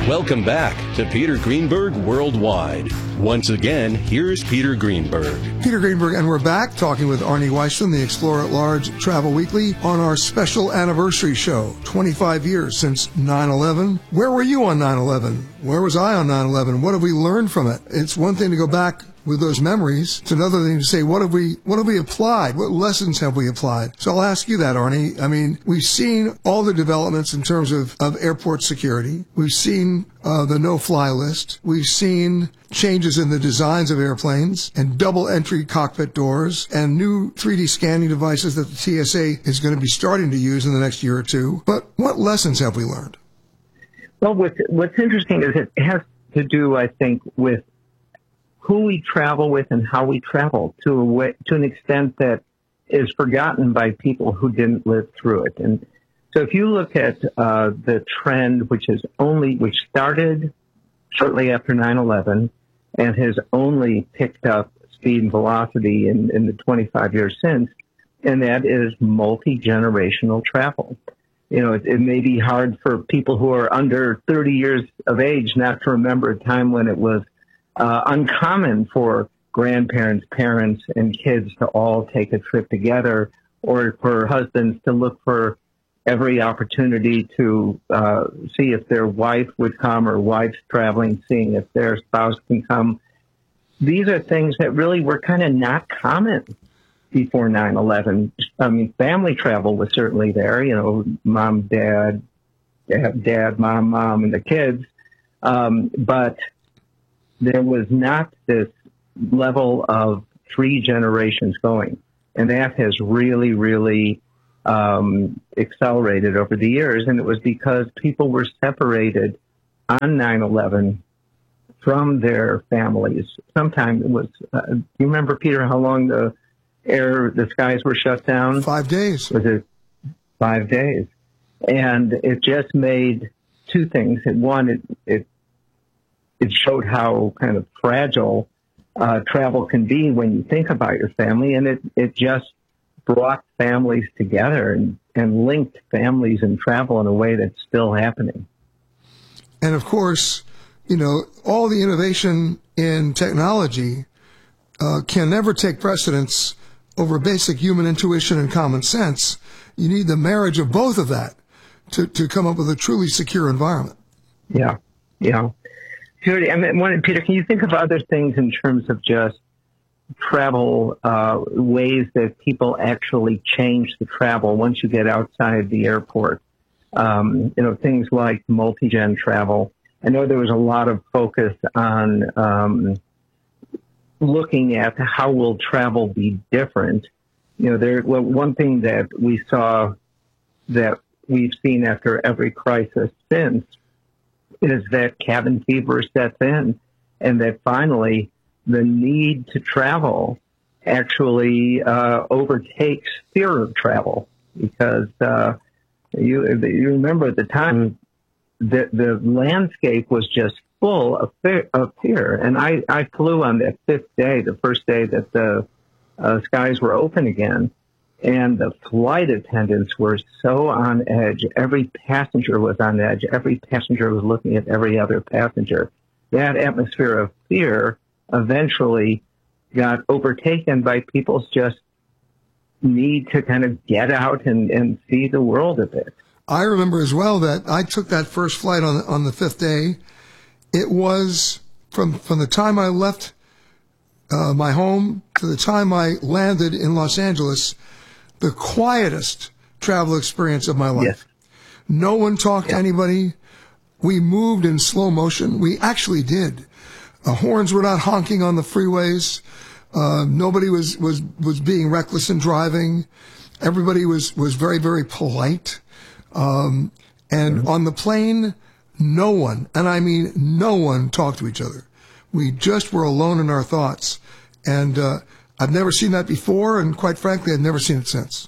Welcome back to Peter Greenberg Worldwide. Once again, here's Peter Greenberg. Peter Greenberg, and we're back talking with Arnie Weisman, the Explorer at Large Travel Weekly, on our special anniversary show, 25 years since 9/11. Where were you on 9/11? Where was I on 9/11? What have we learned from it? It's one thing to go back with those memories. It's another thing to say, what have we applied? What lessons have we applied? So I'll ask you that, Arnie. I mean, we've seen all the developments in terms of airport security. We've seen the no-fly list. We've seen changes in the designs of airplanes and double-entry cockpit doors and new 3D scanning devices that the TSA is going to be starting to use in the next year or two. But what lessons have we learned? Well, what's interesting is it has to do, I think, with who we travel with and how we travel to an extent that is forgotten by people who didn't live through it. And so if you look at the trend, which started shortly after 9/11 and has only picked up speed and velocity in the 25 years since, and that is multi-generational travel. You know, it may be hard for people who are under 30 years of age not to remember a time when it was uncommon for grandparents, parents, and kids to all take a trip together, or for husbands to look for every opportunity to see if their wife would come, or wife's traveling, seeing if their spouse can come. These are things that really were kind of not common before 9/11. I mean, family travel was certainly there, you know, mom, dad, mom, and the kids. But there was not this level of 3 generations going. And that has really, really accelerated over the years. And it was because people were separated on 9/11 from their families. Sometimes it was, do you remember, Peter, how long the skies were shut down? 5 days. Was it 5 days? And it just made two things. One, it showed how kind of fragile travel can be when you think about your family, and it just brought families together and linked families and travel in a way that's still happening. And of course, you know, all the innovation in technology can never take precedence over basic human intuition and common sense. You need the marriage of both of that to come up with a truly secure environment. Yeah. Peter, Peter, can you think of other things in terms of just travel, ways that people actually change the travel once you get outside the airport? You know, things like multi-gen travel. I know there was a lot of focus on looking at how will travel be different. You know, one thing that we saw that we've seen after every crisis since is that cabin fever sets in, and that finally the need to travel actually overtakes fear of travel, because you remember at the time that the landscape was just full of fear. And I flew on that 5th day, the first day that the skies were open again. And the flight attendants were so on edge. Every passenger was on edge. Every passenger was looking at every other passenger. That atmosphere of fear eventually got overtaken by people's just need to kind of get out and see the world a bit. I remember as well that I took that first flight on the 5th day. It was from the time I left my home to the time I landed in Los Angeles, the quietest travel experience of my life. Yes. No one talked to anybody. We moved in slow motion. We actually did. Horns were not honking on the freeways. Nobody was being reckless in driving. Everybody was very, very polite. And on the plane, no one, and I mean no one, talked to each other. We just were alone in our thoughts. And I've never seen that before, and quite frankly, I've never seen it since.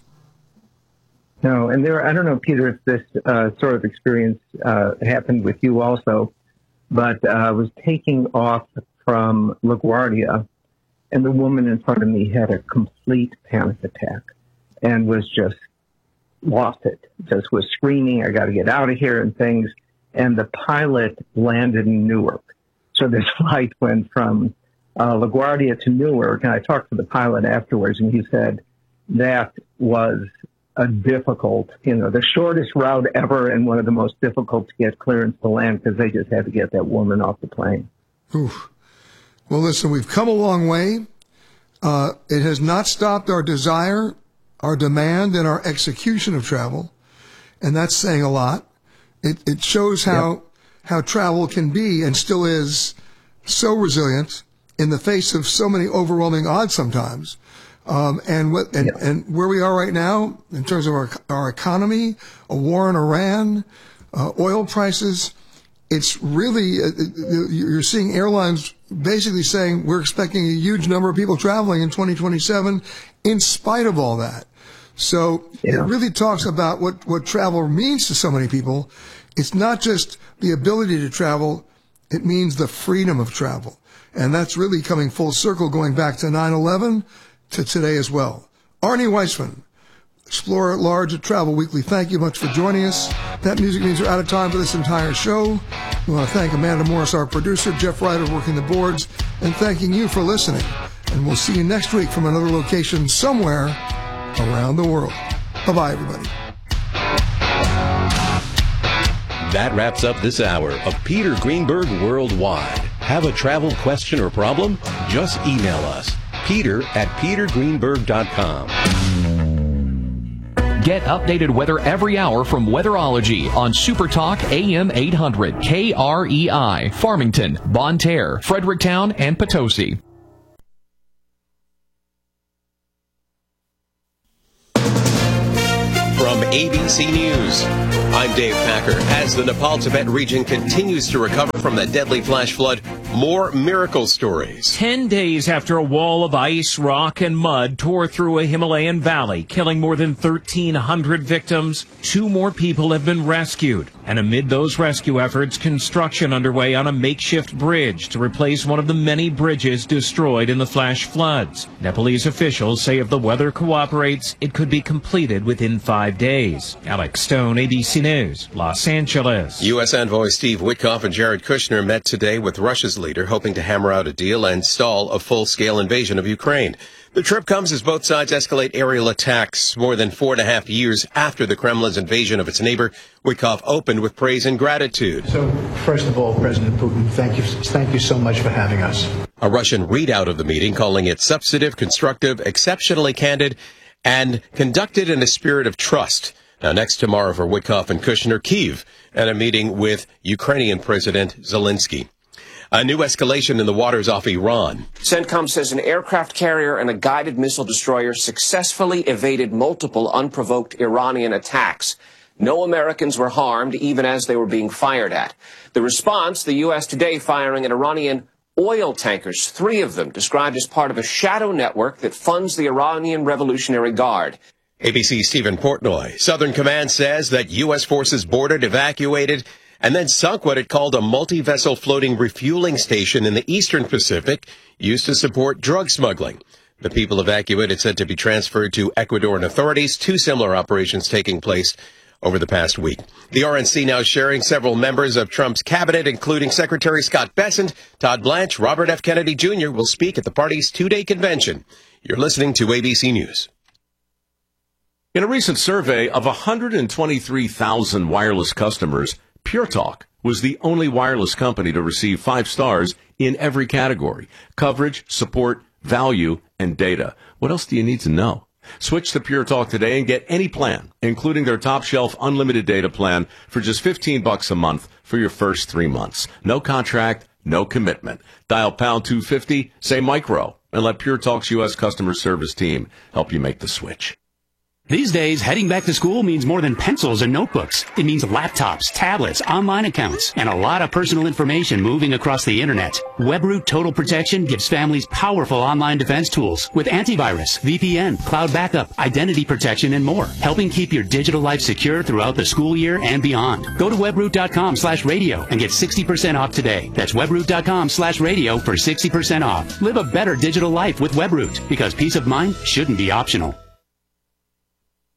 No, and I don't know, Peter, if this sort of experience happened with you also, but I was taking off from LaGuardia, and the woman in front of me had a complete panic attack and was just lost it, just was screaming, I got to get out of here and things. and the pilot landed in Newark. So this flight went from LaGuardia to Newark, and I talked to the pilot afterwards, and he said that was a difficult, the shortest route ever and one of the most difficult to get clearance to land because they just had to get that woman off the plane. Oof. Well, listen, we've come a long way. It has not stopped our desire, our demand, and our execution of travel, and that's saying a lot. It shows how travel can be and still is so resilient in the face of so many overwhelming odds sometimes. And where we are right now in terms of our economy, a war in Iran, oil prices, it's really, you're seeing airlines basically saying we're expecting a huge number of people traveling in 2027 in spite of all that. So it really talks about what travel means to so many people. It's not just the ability to travel, it means the freedom of travel. And that's really coming full circle, going back to 9/11 to today as well. Arnie Weissman, Explorer at Large at Travel Weekly, thank you much for joining us. That music means we're out of time for this entire show. We want to thank Amanda Morris, our producer, Jeff Ryder working the boards, and thanking you for listening. And we'll see you next week from another location somewhere around the world. Bye-bye, everybody. That wraps up this hour of Peter Greenberg Worldwide. Have a travel question or problem? Just email us, peter@petergreenberg.com. Get updated weather every hour from Weatherology on SuperTalk AM 800 KREI, Farmington, Bonne Terre, Fredericktown, and Potosi. From ABC News, I'm Dave Packer. As the Nepal-Tibet region continues to recover from that deadly flash flood, more miracle stories. 10 days after a wall of ice, rock, and mud tore through a Himalayan valley, killing more than 1,300 victims, 2 more people have been rescued. And amid those rescue efforts, construction underway on a makeshift bridge to replace one of the many bridges destroyed in the flash floods. Nepalese officials say if the weather cooperates, it could be completed within 5 days. Alex Stone, ABC News, Los Angeles. U.S. envoy Steve Witkoff and Jared Kushner met today with Russia's leader, hoping to hammer out a deal and stall a full-scale invasion of Ukraine. The trip comes as both sides escalate aerial attacks. More than 4.5 years after the Kremlin's invasion of its neighbor, Witkoff opened with praise and gratitude. So, first of all, President Putin, thank you so much for having us. A Russian readout of the meeting, calling it substantive, constructive, exceptionally candid, and conducted in a spirit of trust. Now, next tomorrow for Witkoff and Kushner, Kyiv, and a meeting with Ukrainian President Zelensky. A new escalation in the waters off Iran. CENTCOM says an aircraft carrier and a guided missile destroyer successfully evaded multiple unprovoked Iranian attacks. No Americans were harmed, even as they were being fired at. The response, the U.S. today firing at Iranian oil tankers, 3 of them described as part of a shadow network that funds the Iranian Revolutionary Guard. ABC's Stephen Portnoy. Southern Command says that U.S. forces boarded, evacuated, and then sunk what it called a multi-vessel floating refueling station in the Eastern Pacific used to support drug smuggling. The people evacuated said to be transferred to Ecuadorian authorities, 2 similar operations taking place over the past week. The RNC now sharing several members of Trump's cabinet, including Secretary Scott Bessent, Todd Blanche, Robert F. Kennedy Jr. will speak at the party's 2-day convention. You're listening to ABC News. In a recent survey of 123,000 wireless customers, Pure Talk was the only wireless company to receive 5 stars in every category: coverage, support, value, and data. What else do you need to know? Switch to Pure Talk today and get any plan, including their top shelf unlimited data plan for just $15 a month for your first 3 months. No contract, no commitment. Dial pound 250, say micro, and let Pure Talk's U.S. customer service team help you make the switch. These days, heading back to school means more than pencils and notebooks. It means laptops, tablets, online accounts, and a lot of personal information moving across the internet. WebRoot Total Protection gives families powerful online defense tools with antivirus, VPN, cloud backup, identity protection, and more, helping keep your digital life secure throughout the school year and beyond. Go to webroot.com/radio and get 60% off today. That's webroot.com/radio for 60% off. Live a better digital life with WebRoot, because peace of mind shouldn't be optional.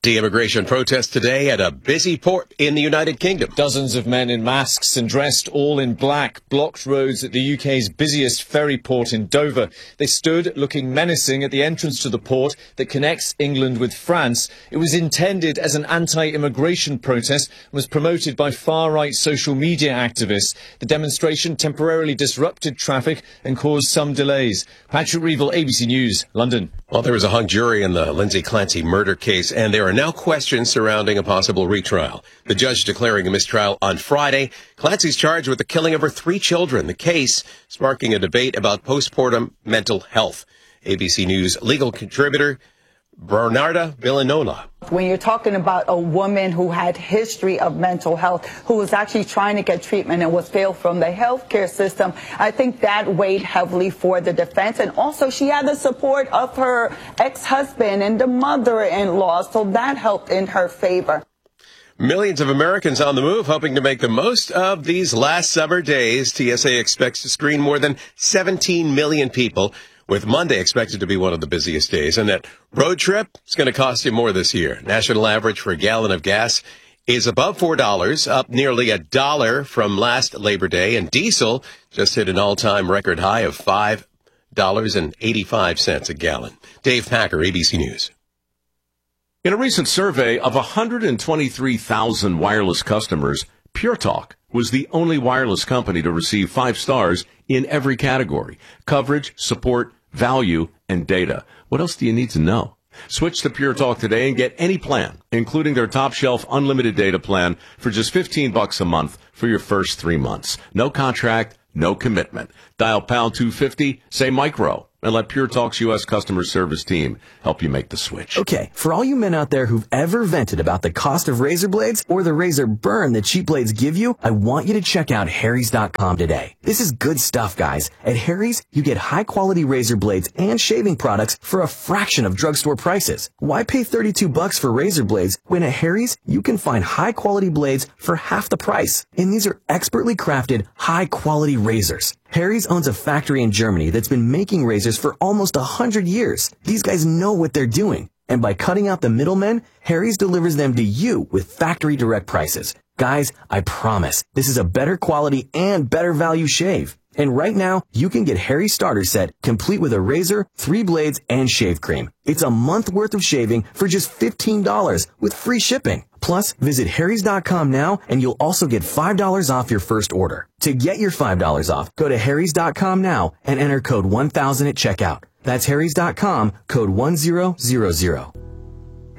De-immigration protests today at a busy port in the United Kingdom. Dozens of men in masks and dressed all in black blocked roads at the UK's busiest ferry port in Dover. They stood looking menacing at the entrance to the port that connects England with France. It was intended as an anti-immigration protest and was promoted by far-right social media activists. The demonstration temporarily disrupted traffic and caused some delays. Patrick Reevell, ABC News, London. Well, there was a hung jury in the Lindsay Clancy murder case, and there are now questions surrounding a possible retrial. The judge declaring a mistrial on Friday. Clancy's charged with the killing of her 3 children. The case sparking a debate about postmortem mental health. ABC News legal contributor Bernarda Villanola. When you're talking about a woman who had history of mental health, who was actually trying to get treatment and was failed from the healthcare system, I think that weighed heavily for the defense. And also she had the support of her ex-husband and the mother-in-law, so that helped in her favor. Millions of Americans on the move, hoping to make the most of these last summer days. TSA expects to screen more than 17 million people, with Monday expected to be one of the busiest days. And that road trip is going to cost you more this year. National average for a gallon of gas is above $4, up nearly $1 from last Labor Day. And diesel just hit an all-time record high of $5.85 a gallon. Dave Packer, ABC News. In a recent survey of 123,000 wireless customers, Pure Talk was the only wireless company to receive 5 stars in every category: coverage, support, value, and data. What else do you need to know? Switch to Pure Talk today and get any plan, including their top shelf unlimited data plan, for just $15 a month for your first 3 months. No contract, no commitment. Dial pound 250, say micro, and let Pure Talk's U.S. customer service team help you make the switch. Okay, for all you men out there who've ever vented about the cost of razor blades or the razor burn that cheap blades give you, I want you to check out Harry's.com today. This is good stuff, guys. At Harry's, you get high-quality razor blades and shaving products for a fraction of drugstore prices. Why pay $32 for razor blades when at Harry's, you can find high-quality blades for half the price? And these are expertly crafted, high-quality razors. Harry's owns a factory in Germany that's been making razors for almost 100 years. These guys know what they're doing. And by cutting out the middlemen, Harry's delivers them to you with factory direct prices. Guys, I promise, this is a better quality and better value shave. And right now, you can get Harry's starter set complete with a razor, 3 blades, and shave cream. It's a month worth of shaving for just $15 with free shipping. Plus, visit Harry's.com now and you'll also get $5 off your first order. To get your $5 off, go to Harry's.com now and enter code 1000 at checkout. That's Harry's.com, code 1000.